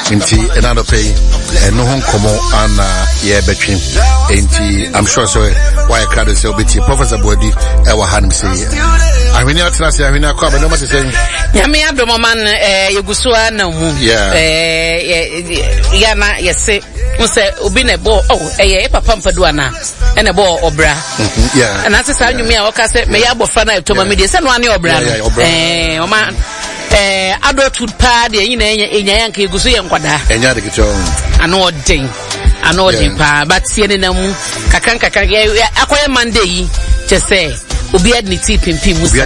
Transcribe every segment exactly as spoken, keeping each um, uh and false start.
Inti another pay and no home como and yeah between. Inti I'm sure so why I can't say obiti Professor Bodi ewa hand say. I mean not say I mean I come no matter saying. Ya me abdo man eh yegusua na mu. Yeah. Eh ya na yese unse obi na bo oh eh papa mfadu ana e na bo obra. Yeah. And that's say anwumi a woka say me ya bofra na to ma me de say no ane obra. Eh o ma eh adulthood pa de yin na enya yanka egusu ye nkwada. Enya de kicho. Ano odin. Ano odin pa but sie ne na mu kakan kakan akoye Monday yi je say Obi had ni tip in Pim. At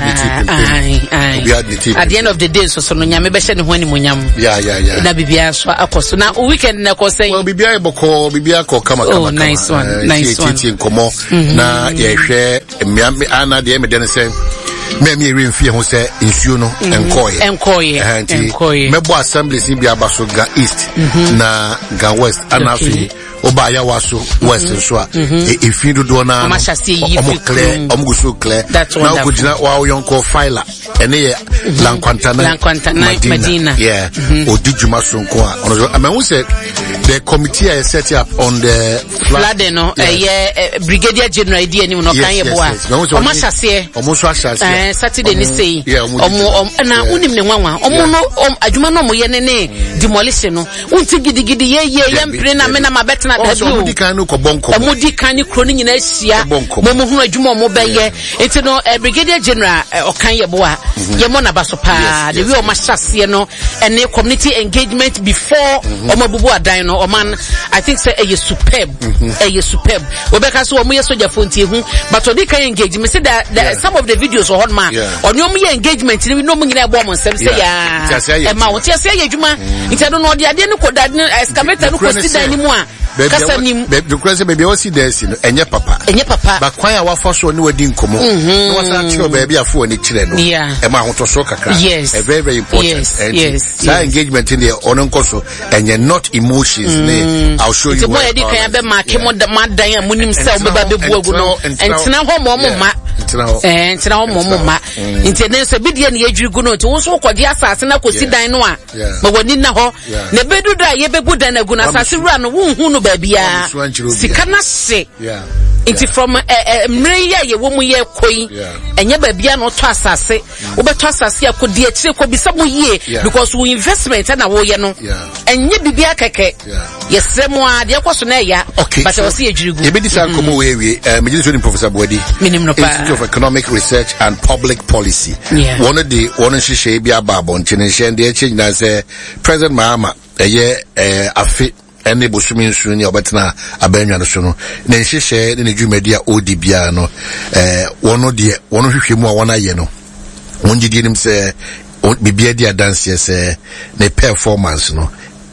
the end of the day, so so no nyame be hye ne ho ani monyam. Yeah, yeah, yeah. Na bibia so akoso na weekend na ko say. Well, bibia boko, bibia ko kama kama. Oh, nice one, uh, nice one. Titi nkomo na ye hwe miambe ana de me de say. Me me remfie ho say nsuo no enkoye. Enkoye. Enkoye. Mebo assembly si bia baso ga east na ga west ana fi. Oba ya waso west so a e fi dodo na omo clear omo go so clear na ko gina wa yonko filer ene ye lankwantana lankwantana Medina yeah odijuma so nko a ono I mean say the committee is set up on the flood no eh brigadier general di ani no kan ye boa omo hyase omo so hyase eh Saturday ni say omo na unim ne nwanwa omo no adwuma no mo ye ne ne demolition no unti gidigidi ye ye ye mpre na me na mabetna also mudi kan no ko bonko mudi kan ni kro ni nyina hia mo mo hu adwuma mo beye enti no brigadier general okan ye boa ye mo na baso pa the way o ma hyase no ene community engagement before o ma bubu adan no o man I think say e superb e superb we be ka so o mo ye soja fonti hu but odi kan engage me say that some of the videos o hot man on your engagement ni no mo nyina e bo mo nsem say ya e ma wo ti say ye adwuma enti no no de ade ni ko da excavator no ko si dan ni mu a kasa ni the crazy baby o si there si no enye papa enye papa ba kwan a wa foso ni wadi nkomo no wasa chiro baby afo ni chire no e ma hoto so kakra yes. A very very important yes, and yes, that yes. engagement in the ono nkoso enye not emotions mm. ne I'll show you what boy di kan be ma ke mo madan amunim se o be ba be buagu no entina ho mo mo ma eh entina ho mo mo ma intene se bidie na yedwirigu no ti wo so kwode asase na kosi dan no a ma wani na ho na bedu da ye bebu dan agu na asase wura no wo hu no ba bia sika na se inti from mre ya ye wo mu ye koi enye ba bia no to asase wo be to asase akodi akire ko bisa mu ye because we investment na wo ye no enye bibia keke yesremu a de kwaso na ya but I see ejirigu e be disa komo we we me just with Professor Bodi Institute of Economic Research and Public Policy one of the one hihye bia ba bonche ne hye de change na say President Mahama eye eh afi ene bosumi nsu ni obetena abanwa no so no na hihye ne dwumadi a odi bia no eh wono de wono hwehwe mu a wona ye no wongidi nim say bibia dia dance say ne performance no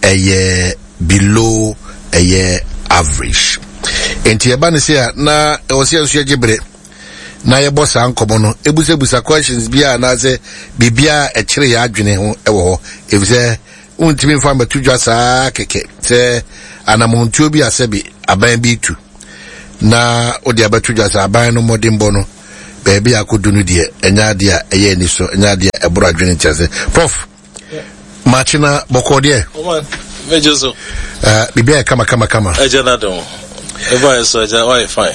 eye below eye average enti eba ne say na o say nsu agibre na ye boss ankomo no ebusa busa questions bia na say bibia e kire ya adwene ho e wo ho e say untimi mfa matudwa saa keke se anamontuo bi asebi aban bi tu na odi abatudwa saa aban no modimbo no beebi akodu no de enya de a eye ni so enya de ebro adwene chese prof machina bokode o man mejoso eh bibia kama kama kama ejana don eba so ejana why fine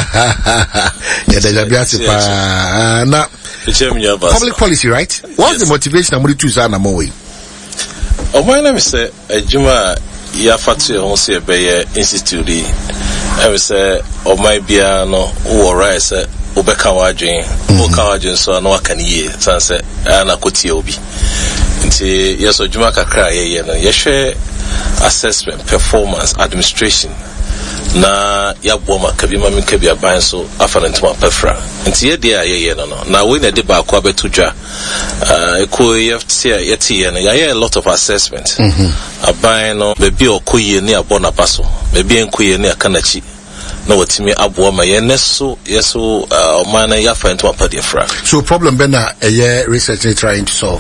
ya da bia sipa na public policy right what's the motivation amuri tu sa na mo we oh my name is Ejuma ya fatu ho se be institute I was say oh my bia no wo right say obeka wadwen wo ka wadwen so no aka niye san say ana kotie obi nti yeso Ejuma kakra ye ye no ye hwe assessment performance administration na ya boma kabi ma kabi aban so afanent ma pefra nti ye dia ye ye no no na we na de ba kwa betudwa uh eko yefti yeti ye no ya ye a lot of assessment mhm aban no be bi okoye ni abona paso be bi enkoye ni akanachi na watimi abo ma ye neso yeso uh man ya afanent ma pa de fra so problem be na eye research trying to solve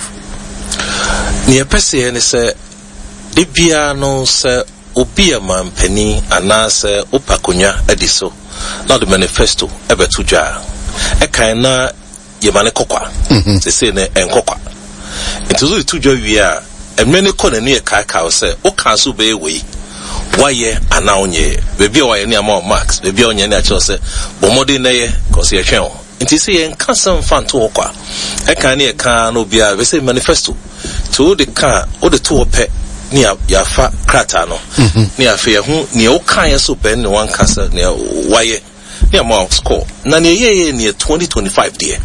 ni epese ni se de bia no se obi amampani anase opakonya ediso na the manifesto ebetudwa e kan na yemane kokwa se se ne enkokwa ntuzo tudwa wi a and many corner near Kakao say, O cancel bay way. Why ye are now ye? Baby, or any amount of marks, baby on your natural say, Bomodi naye, cause ye channel. It is a custom fan to Oka. I can near car no be a say manifesto. To the car or the two pet near Yafa Kratano. Near fear who near Okaya so ben one castle near Why near Mount Score. Nani ye near twenty twenty five dear.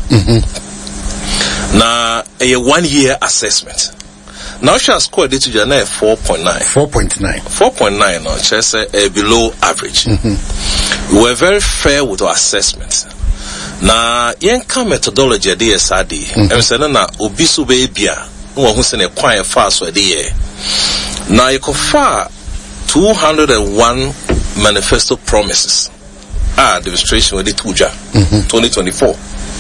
Now a one year assessment. Now she has scored it to Jana four point nine. Four point nine. Four point nine no, just uh, below average. Mm-hmm. We were very fair with our assessment. Na yenka methodology de sadi em se na obi so be bia no hu se ne kwan fa so de ye na yekofa two hundred one manifesto promises ah demonstration with the tuja twenty twenty-four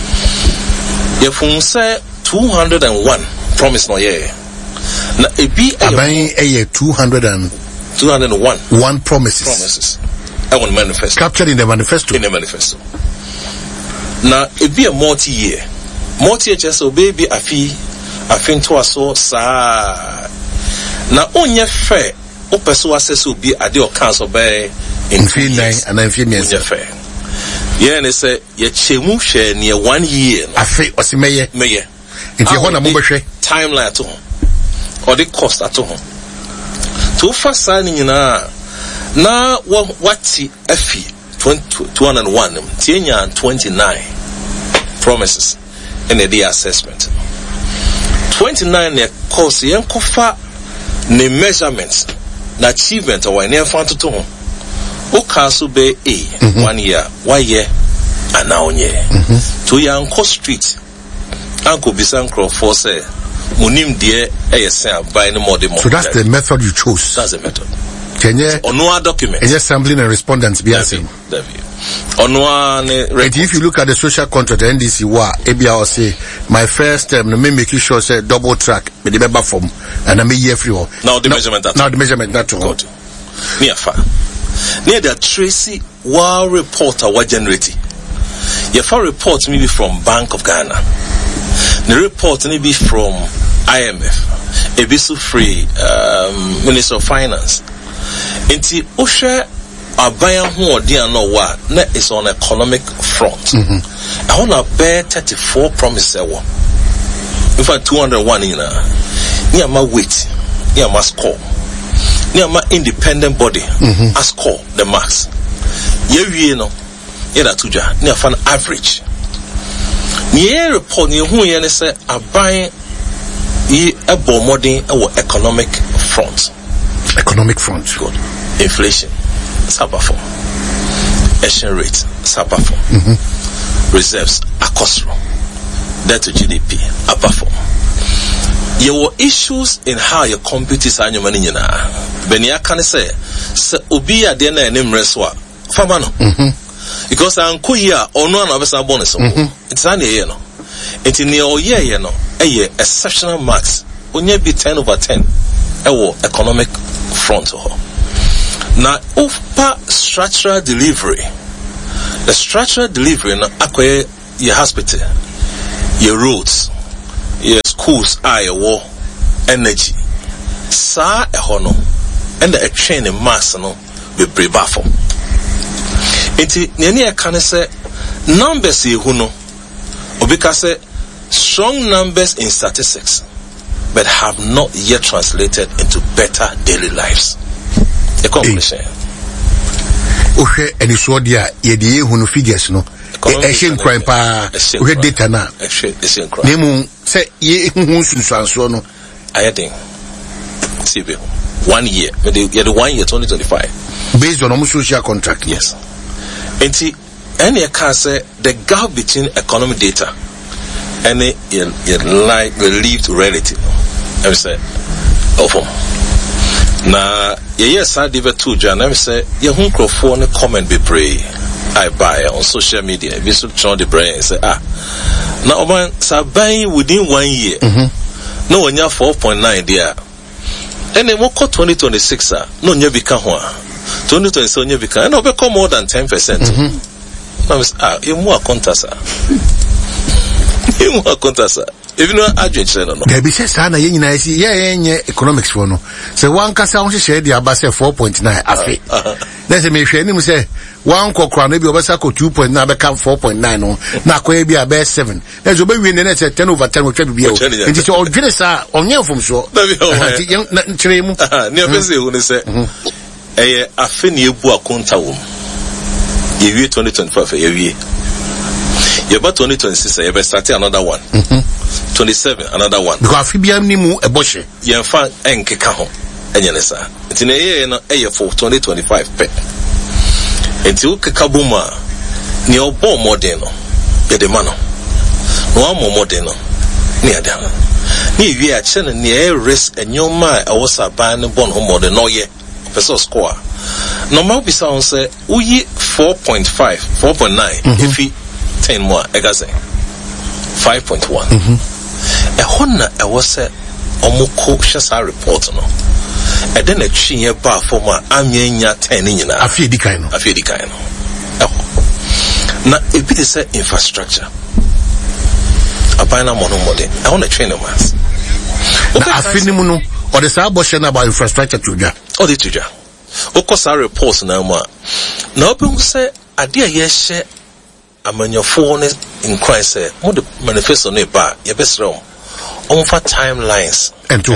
ye fun se two hundred one promise no ye na ebi aban eye two hundred and two hundred one one promises promises I want manifesto captured in the manifesto in the manifesto. Now, it be a multi-year. Multi-year just so baby a fee, a fin to a so sa. Now, on your fair, o person access will be a deal council by in three nine and then few years. Fair. Yeah, and they say, ye chemu share near one year. A fee was mayor. Mayor. It's your one a timeline at home. Or the cost at home. Too fast signing in a now what's a fee? two hundred one, Tienya twenty-nine promises in the day assessment. twenty-nine ne course yen kofa ne measurements na achievement or yen fan to home. O cancel be a one year, one year, and now year. To yan co street, Uncle Bisankro for say, Munim dear A S M by no more. So that's the method you chose. That's the method. On no document. And just sampling and respondents be asking. On one, if you look at the social contract, N D C, wa, A B I say, my first term, um, me making sure say double track, me the member form, and I may year free. Now the measurement that. Now the measurement that. Good. Near far. Near the Tracy Wow reporter what generating. Your far report maybe from Bank of Ghana. The report maybe from I M F, Ebisu Free, um, Minister of Finance. Inti Usha Abayan who dear no wa na is on economic front. I want to bear thirty-four promises. In fact, two hundred one in a near my weight, near my score, near my independent body, I score the marks. Ye no, ye that tuja near fan average. Near report near who ye say Abayan ye a bo modern our economic front. Economic front. Good. Inflation, sabafo. Exchange rate, sabafo. Mm-hmm. Reserves, akosro. Debt to G D P, abafo. There were issues in how your compute is annual money. Benia can say, se obi a dena enim reswa. Famano. Because I'm cool here, or no one of us are bonus. It's an year, no. It's in your year, you know, a year, exceptional marks. When you be ten over ten. Ewo economic front or now upa structural delivery. The structural delivery na akwe your hospital, your roads, your schools, are your war, energy. Sa e hono and the train in mass no be brebafo. Enti neni e kan say numbers e hu no obika say strong numbers in statistics but have not yet translated into better daily lives. A conclusion. Okay, and it's what they are, ye the who figures no. A shame crime pa, we data na. A shame crime. Nemu say ye who so no. I think. See, one year, but the the one year twenty twenty-five. Based on almost social contract. Yes. And see, any can say the gap between economic data and a like relieved relative. I say, oh, now, yes, I did two Jan. I say, your home microphone comment be pray. I buy on social media. We should try the brain and say, ah, now, man, so buying within one year. No one, you're four point nine there. And then what call twenty twenty-six, no, you become one. twenty twenty-seven, you become, and I'll become more than ten percent. Now, ah, you more contasa. You more contasa. If no agent no no. There be say sana ye nyina si ye ye economics for no. Say one kasa on share the abase four point nine afi. Let's say me hwe ni mu say one kokra no bi obesa ko two point nine be ka four point nine no. Na ko bi abe seven. Let's obe wi ne say ten over ten wo twa bi o. Nti so odwene sa onye from so. Nti nkyere mu. Ne obese hu ne say eh afi ne ebu akonta wo. Ye wi twenty twenty-five ye wi. Ye ba twenty twenty-six ye be start another one. Mhm. twenty-seven another one. Because afi bia ni mu eboshe. Ye fa enkeka ho. Enye ne sa. Nti ne ye no eye for twenty twenty-five pe. Nti o keka boma ne obo modern no. Ye de ma no. No amo modern no. Ne ada. Ne wi a che ne ne risk enyoma e wo saban ne bon ho modern no ye. Person score. Normal be sound say uyi four point five, four point nine. Mm-hmm. If he ten more, I got say five point one. Mm-hmm. A honna I was say omoko shasa report no. And then a chinye bar for my amyenya ten in na. Afi di kaino. Afi di kaino. Now if it is infrastructure. Abana mono modern. I want to train them as. Afi ni muno. Or the Saboshan about infrastructure to ja. Oh, the tuja. Okosa reports na ma. Na open say adia ye share amanyofo in Christ say mo the manifesto ne ba ye besre om. Omo fa timelines ento.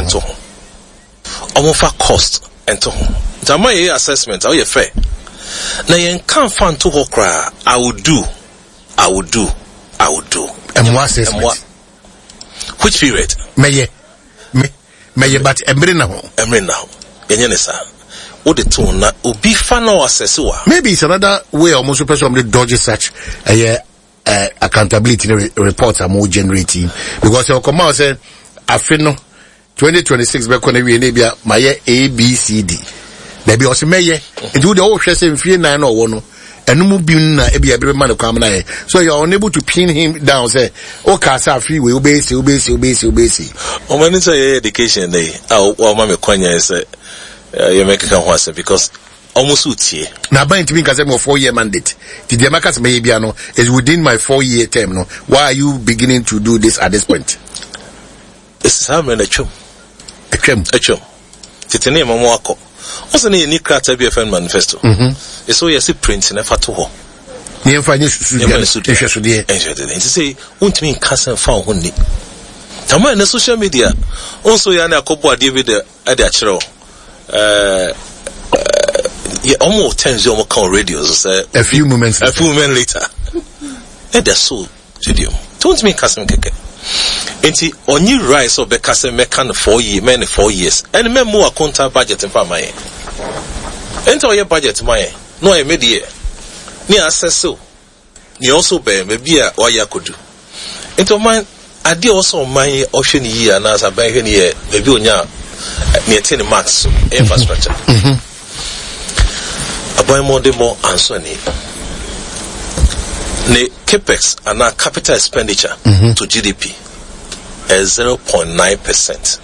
Omo fa cost ento. Jama ye assessment how ye fair. Na ye kan fan to hokra I will do. I will do. I will do. And what assessment? Which period? Meye. Me May but embre na ho. Embre na ho. Yenye ne sa. O de to na obi fa na assess wa. Maybe it's another way almost person the dodge such a uh, accountability re reports are more generating because you come out say afino twenty twenty-six be kona wi na bia maye A B C D. There be also meye. It would all share say fie nine or one. Enumu bi na e bia be man kwa na ye. So you are unable to pin him down say o ka sa free we obey obey obey obey. O man say education dey. Ah o ma me kwanya say you make can wase because almost utie. Na ban timi ka say mo four year mandate. The democrats may bia no is within my four year term no. Why are you beginning to do this at this point? It's how many chum. Echum. Echum. Titene mamo akọ. Also na ni krata B F N manifesto. Mhm. So you see print na fa to ho. Ni emfa ni susu dia. Ehwe so dia. Ehwe de. Nti say untimi nka fa ho ni. Tama na social media. Also ya na akobo ade bi de ade a kire o. Eh yeah, almost ten years almost on radio so say a few moments a few moments later. Eh the so studio. Don't me kasem keke. Enti onyi rise of bekase meka no four years, men four years. And me mo akonta budget in fama ye. Enti oye budget my no e me de. Ni assess so. Ni also be me bia oya kodu. Enti man ade also man ohwe ni yi ana sa ban hwe ni ye be bi onya ni ten max infrastructure. Mhm. Aboy mo de mo answer ni. Ne capex and our capital expenditure mm-hmm. to G D P is zero point nine percent.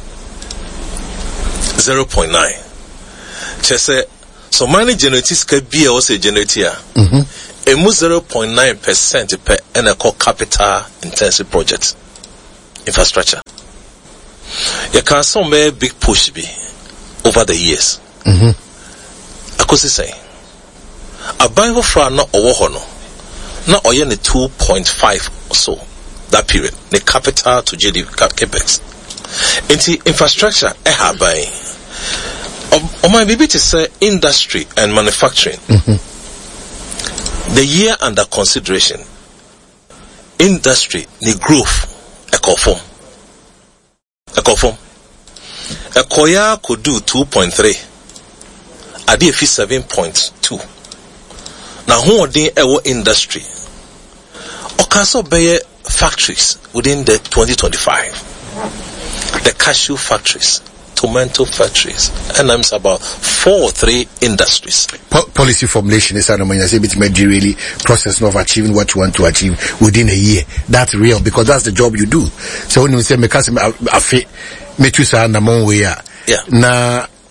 zero point nine. Chese so many generators can be also generator. Mhm. E mu zero point nine percent per and a called capital intensive project infrastructure. You can some big push be over the years. Mhm. Akosi say aban for na owo ho no na oye ne two point five or so that period the capital to G D P capex into infrastructure e ha ban o my baby to say industry and manufacturing. Mm-hmm. The year under consideration industry the growth e conform e conform e koya could do two point three ade fi seven point two. Now, who are they our industry? Okaso Bayer factories within the twenty twenty-five. The cashew factories, tomato factories, and I'm about four or three industries. Po- policy formulation is an say bit really process of achieving what you want to achieve within a year. That's real because that's the job you do. So when you say me kasi afi me tu sa na mon we ya. Yeah. Na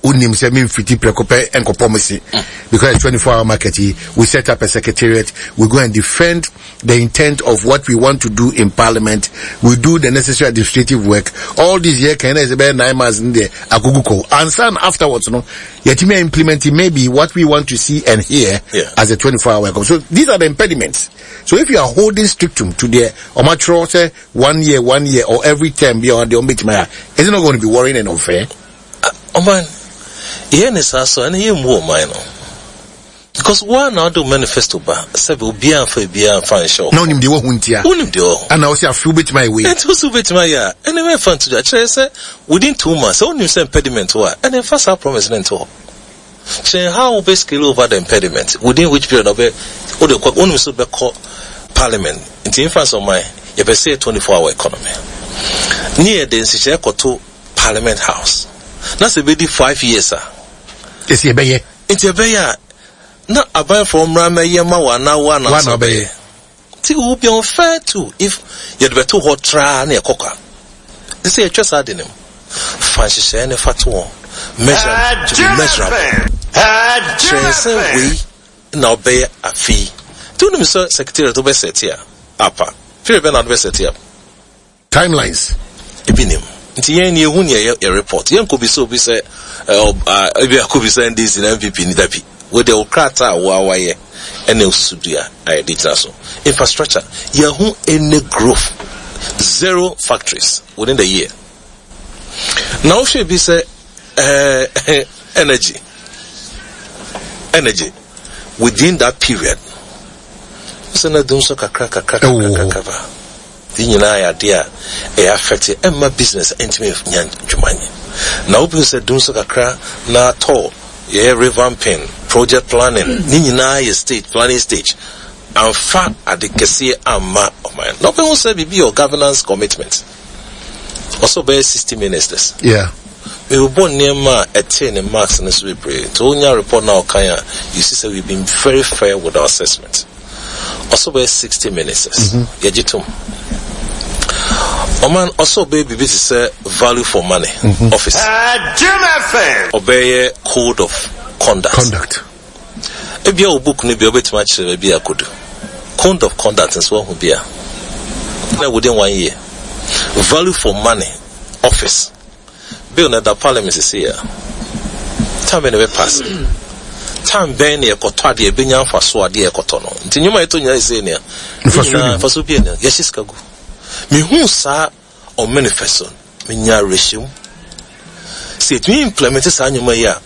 unim se min fiti prekope enkopomisi because it's twenty-four hour market. We set up a secretariat. We go and defend the intent of what we want to do in Parliament. We do the necessary administrative work. All this year can is about nine months in there. Aguguko and some afterwards, no. Yet me implementing maybe what we want to see and hear yeah. as a twenty-four hour work. So these are the impediments. So if you are holding strictum to the or say one year, one year, or every term beyond the ombit, is it not going to be worrying and unfair? Uh, oh man, yeah, it's also and here more minor. Because one now do manifesto ba several bien for bien fan show. No nim de wo huntia. Unim de wo. And now say a few bit my way. And also bit my yeah. And then fan to that say within two months only say impediment wa. And then first I promise then to. Say how we basically over the impediment within which period of it or the only so be call Parliament. In the influence of my you be say twenty-four hour economy. Near the institution to Parliament House. That's a bit five years sir. Is ye be ye? It's a be na aban from Rama Yama wana wana one obey. It will be unfair too if you'd be too hot try near coca. They say just adding him. Fancy say any fatuo. Measure to be measurable. Say we now pay a fee. Do them sir secretary to be set here. Apa. Fear be not be set here. Timelines. Ebinim. Nti yen ye hu ne ye report. Yen could be so be say uh maybe I could be saying this in M P P ni dapi. With the Okrata Wawaye and the Sudia, I did so. Infrastructure, Yahoo any growth, zero factories within the year. Now, should be say, uh, energy, energy within that period. So, na dunso kakra kakra kakra kakra. The United idea, a affected and my business intimate Yan Jumani. Now, people say dunso kakra na to. Yeah, revamping, project planning, nini stage, planning stage. And fat at the Kessie and ma of mine. Not people say be your governance commitment. Also by sixty ministers. Yeah. We were born near ma at ten and marks in this we pray. To only report now Kaya, you see, so we've been very fair with our assessment. Also by sixty ministers. Mm-hmm. Yajitum. Oman also baby this is a value for money mm-hmm. office. Uh, Jim F M. Obey code of conduct. Conduct. If your book ni be obey much be a code. Code of conduct is what will be. Now within one year. Value for money office. Bill na the parliament is here. Time anyway pass. Time ben ye koto de be nya faso ade e koto no. Nti nyuma eto nya ise ne. Faso faso bi ne. Yesiskagu. Me who sa or manifesto me nya resume say to implement this annual year